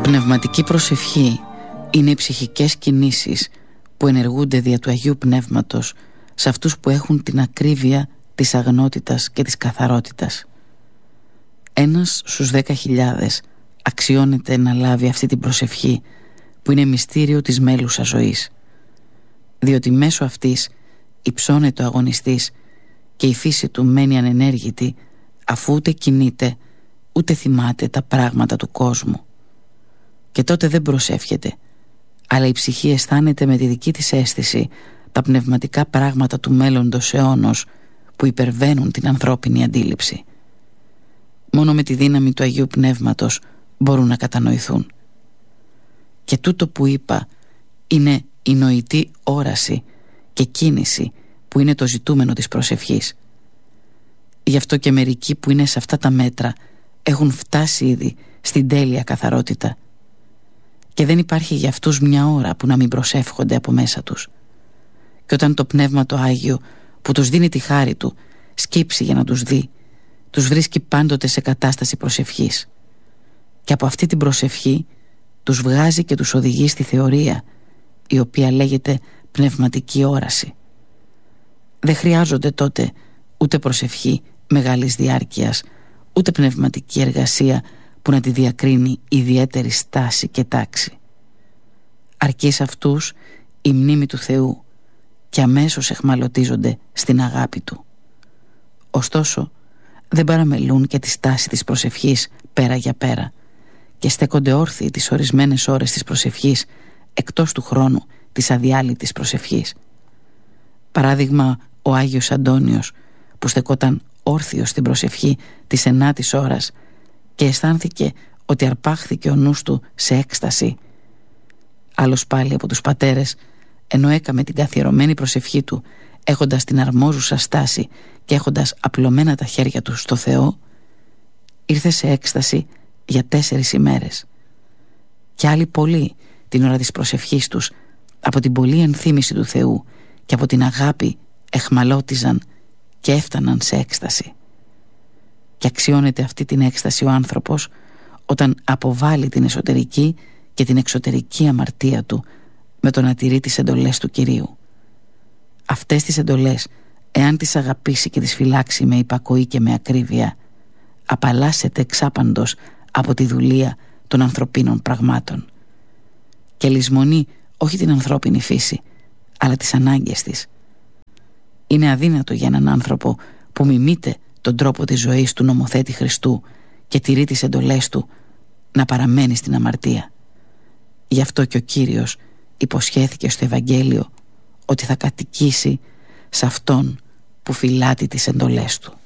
Πνευματική προσευχή είναι οι ψυχικές κινήσεις που ενεργούνται δια του Αγίου Πνεύματος σε αυτούς που έχουν την ακρίβεια της αγνότητας και της καθαρότητας. Ένας στους 10.000 αξιώνεται να λάβει αυτή την προσευχή που είναι μυστήριο της μέλουσας ζωής, διότι μέσω αυτής υψώνεται ο αγωνιστής και η φύση του μένει ανενέργητη, αφού ούτε κινείται ούτε θυμάται τα πράγματα του κόσμου. Και τότε δεν προσεύχεται, αλλά η ψυχή αισθάνεται με τη δική της αίσθηση τα πνευματικά πράγματα του μέλλοντος αιώνος που υπερβαίνουν την ανθρώπινη αντίληψη. Μόνο με τη δύναμη του Αγίου Πνεύματος μπορούν να κατανοηθούν. Και τούτο που είπα είναι η νοητή όραση και κίνηση που είναι το ζητούμενο της προσευχής. Γι' αυτό και μερικοί που είναι σε αυτά τα μέτρα έχουν φτάσει ήδη στην τέλεια καθαρότητα και δεν υπάρχει για αυτούς μια ώρα που να μην προσεύχονται από μέσα τους. Και όταν το Πνεύμα το Άγιο που τους δίνει τη χάρη του σκύψει για να τους δει, τους βρίσκει πάντοτε σε κατάσταση προσευχής και από αυτή την προσευχή τους βγάζει και τους οδηγεί στη θεωρία, η οποία λέγεται πνευματική όραση. Δεν χρειάζονται τότε ούτε προσευχή μεγάλης διάρκειας, ούτε πνευματική εργασία που να τη διακρίνει ιδιαίτερη στάση και τάξη. Αρκεί σε αυτούς η μνήμη του Θεού και αμέσως εχμαλωτίζονται στην αγάπη Του. Ωστόσο δεν παραμελούν και τη στάση της προσευχής πέρα για πέρα και στέκονται όρθιοι τις ορισμένες ώρες της προσευχής εκτός του χρόνου της αδιάλειτης προσευχής. Παράδειγμα, ο Άγιος Αντώνιος που στεκόταν όρθιος στην προσευχή της 9ης ώρας και αισθάνθηκε ότι αρπάχθηκε ο νους του σε έκσταση. Άλλος πάλι από τους πατέρες, ενώ έκαμε την καθιερωμένη προσευχή του έχοντας την αρμόζουσα στάση και έχοντας απλωμένα τα χέρια του στο Θεό, ήρθε σε έκσταση για 4 ημέρες. Και άλλοι πολλοί την ώρα της προσευχής τους από την πολλή ενθύμηση του Θεού και από την αγάπη εχμαλώτιζαν και έφταναν σε έκσταση. Και αξιώνεται αυτή την έκσταση ο άνθρωπος όταν αποβάλλει την εσωτερική και την εξωτερική αμαρτία του με το να τηρεί τις εντολές του Κυρίου. Αυτές τις εντολές, εάν τις αγαπήσει και τις φυλάξει με υπακοή και με ακρίβεια, απαλλάσσεται εξάπαντος από τη δουλεία των ανθρωπίνων πραγμάτων και λησμονεί όχι την ανθρώπινη φύση, αλλά τις ανάγκες της. Είναι αδύνατο για έναν άνθρωπο που μιμείται τον τρόπο της ζωής του νομοθέτη Χριστού και τηρεί τις εντολές του να παραμένει στην αμαρτία. Γι' αυτό και ο Κύριος υποσχέθηκε στο Ευαγγέλιο ότι θα κατοικήσει σε αυτόν που φυλάτει τις εντολές του.